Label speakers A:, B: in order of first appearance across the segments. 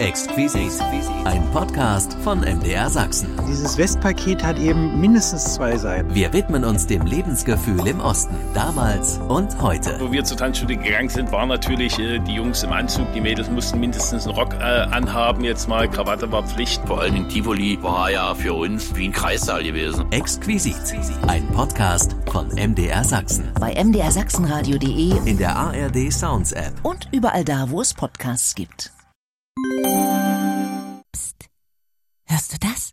A: Exquisit. Ein Podcast von MDR Sachsen.
B: Dieses Westpaket hat eben mindestens 2 Seiten.
A: Wir widmen uns dem Lebensgefühl im Osten, damals und heute.
C: Wo wir zur Tanzschule gegangen sind, waren natürlich die Jungs im Anzug. Die Mädels mussten mindestens einen Rock anhaben. Jetzt mal Krawatte war Pflicht.
D: Vor allem in Tivoli war ja für uns wie ein Kreissaal gewesen.
A: Exquisit. Ein Podcast von MDR Sachsen.
E: Bei mdrsachsenradio.de,
A: in der ARD Sounds App
E: und überall da, wo es Podcasts gibt.
F: Psst. Hörst du das?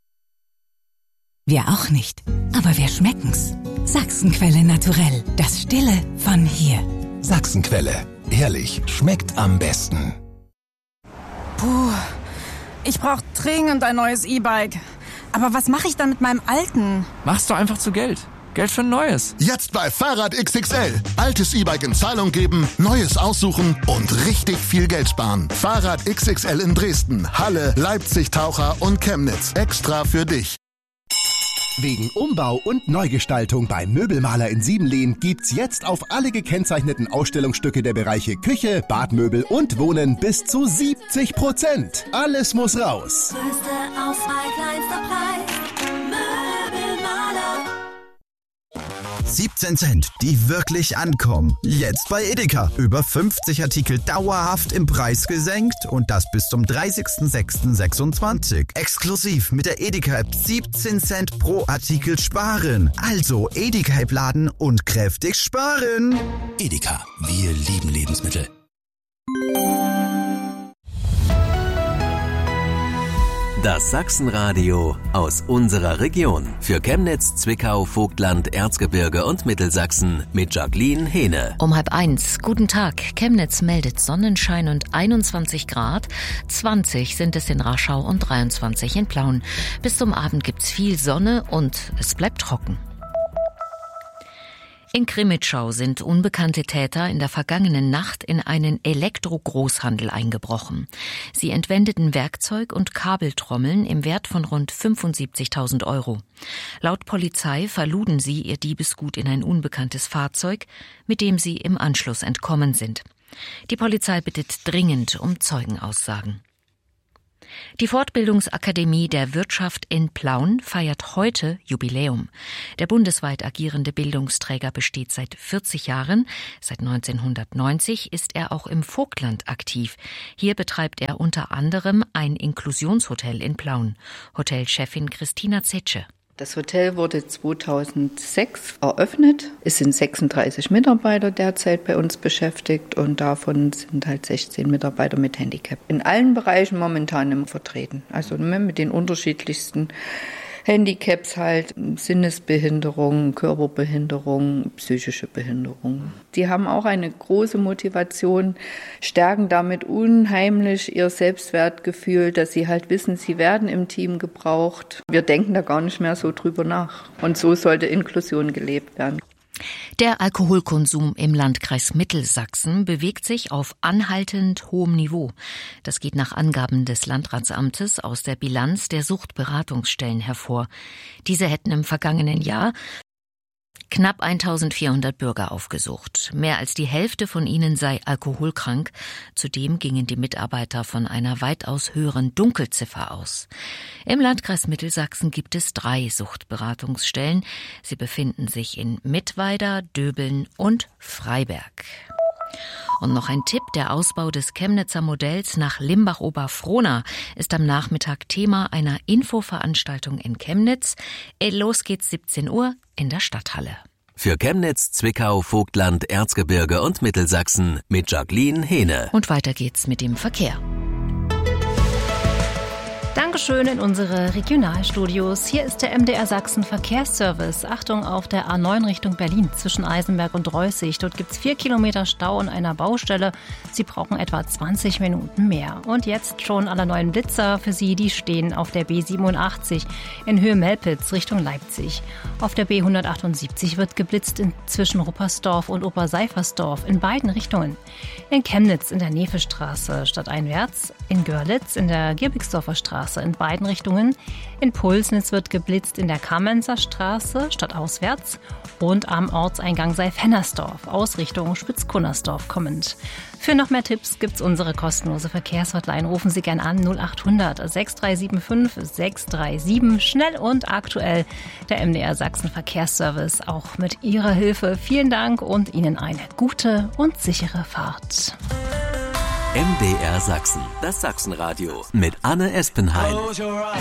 F: Wir auch nicht, aber wir schmecken's. Sachsenquelle naturell, das Stille von hier.
G: Sachsenquelle, ehrlich, schmeckt am besten.
H: Puh, ich brauche dringend ein neues E-Bike. Aber was mache ich dann mit meinem alten?
I: Machst du einfach zu Geld. Geld für ein neues.
G: Jetzt bei Fahrrad XXL. Altes E-Bike in Zahlung geben, neues aussuchen und richtig viel Geld sparen. Fahrrad XXL in Dresden, Halle, Leipzig, Taucher und Chemnitz. Extra für dich.
J: Wegen Umbau und Neugestaltung beim Möbelmaler in Siebenlehn gibt's jetzt auf alle gekennzeichneten Ausstellungsstücke der Bereiche Küche, Badmöbel und Wohnen bis zu 70%. Alles muss raus.
K: Größte Auswahl, kleinster Preis. Möbelmaler.
L: 17 Cent, die wirklich ankommen. Jetzt bei Edeka. Über 50 Artikel dauerhaft im Preis gesenkt und das bis zum 30.06.26. Exklusiv mit der Edeka-App 17 Cent pro Artikel sparen. Also Edeka-App laden und kräftig sparen.
M: Edeka, wir lieben Lebensmittel.
A: Das Sachsenradio aus unserer Region. Für Chemnitz, Zwickau, Vogtland, Erzgebirge und Mittelsachsen mit Jacqueline Hehne.
N: Um 12:30. Guten Tag. Chemnitz meldet Sonnenschein und 21 Grad. 20 sind es in Raschau und 23 in Plauen. Bis zum Abend gibt's viel Sonne und es bleibt trocken. In Krimitschau sind unbekannte Täter in der vergangenen Nacht in einen Elektro-Großhandel eingebrochen. Sie entwendeten Werkzeug und Kabeltrommeln im Wert von rund 75.000 €. Laut Polizei verluden sie ihr Diebesgut in ein unbekanntes Fahrzeug, mit dem sie im Anschluss entkommen sind. Die Polizei bittet dringend um Zeugenaussagen. Die Fortbildungsakademie der Wirtschaft in Plauen feiert heute Jubiläum. Der bundesweit agierende Bildungsträger besteht seit 40 Jahren. Seit 1990 ist er auch im Vogtland aktiv. Hier betreibt er unter anderem ein Inklusionshotel in Plauen. Hotelchefin Christina Zetsche.
O: Das Hotel wurde 2006 eröffnet. Es sind 36 Mitarbeiter derzeit bei uns beschäftigt und davon sind halt 16 Mitarbeiter mit Handicap. In allen Bereichen momentan vertreten. Also mit den unterschiedlichsten Handicaps halt, Sinnesbehinderung, Körperbehinderung, psychische Behinderung. Die haben auch eine große Motivation, stärken damit unheimlich ihr Selbstwertgefühl, dass sie halt wissen, sie werden im Team gebraucht. Wir denken da gar nicht mehr so drüber nach. Und so sollte Inklusion gelebt werden.
N: Der Alkoholkonsum im Landkreis Mittelsachsen bewegt sich auf anhaltend hohem Niveau. Das geht nach Angaben des Landratsamtes aus der Bilanz der Suchtberatungsstellen hervor. Diese hätten im vergangenen Jahr knapp 1400 Bürger aufgesucht. Mehr als die Hälfte von ihnen sei alkoholkrank. Zudem gingen die Mitarbeiter von einer weitaus höheren Dunkelziffer aus. Im Landkreis Mittelsachsen gibt es 3 Suchtberatungsstellen. Sie befinden sich in Mittweida, Döbeln und Freiberg. Und noch ein Tipp, der Ausbau des Chemnitzer Modells nach Limbach-Oberfrohna ist am Nachmittag Thema einer Infoveranstaltung in Chemnitz. Los geht's 17 Uhr in der Stadthalle.
A: Für Chemnitz, Zwickau, Vogtland, Erzgebirge und Mittelsachsen mit Jacqueline Hehne.
N: Und weiter geht's mit dem Verkehr.
P: Dankeschön in unsere Regionalstudios. Hier ist der MDR Sachsen Verkehrsservice. Achtung auf der A9 Richtung Berlin zwischen Eisenberg und Reußig. Dort gibt es 4 Kilometer Stau an einer Baustelle. Sie brauchen etwa 20 Minuten mehr. Und jetzt schon alle neuen Blitzer für Sie, die stehen auf der B87 in Höhe Melpitz Richtung Leipzig. Auf der B178 wird geblitzt zwischen Ruppersdorf und Oberseifersdorf in beiden Richtungen. In Chemnitz in der Nefestraße stadteinwärts, in Görlitz in der Girbigsdorfer Straße Straße in beiden Richtungen. In Pulsnitz wird geblitzt in der Kamenzer Straße stadtauswärts und am Ortseingang Seif-Hennersdorf aus Richtung Spitzkunnersdorf kommend. Für noch mehr Tipps gibt's unsere kostenlose Verkehrshotline. Rufen Sie gern an 0800 6375 637. Schnell und aktuell der MDR Sachsen Verkehrsservice. Auch mit Ihrer Hilfe vielen Dank und Ihnen eine gute und sichere Fahrt.
A: MDR Sachsen, das Sachsenradio mit Anne Espenheim.